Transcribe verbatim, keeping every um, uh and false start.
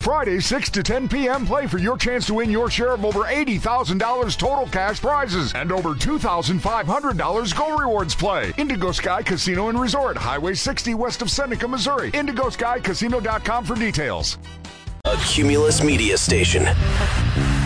Friday, six to ten p.m., play for your chance to win your share of over eighty thousand dollars total cash prizes and over two thousand five hundred dollars Go Rewards play. Indigo Sky Casino and Resort, Highway sixty west of Seneca, Missouri. indigo sky casino dot com for details. A Cumulus Media Station.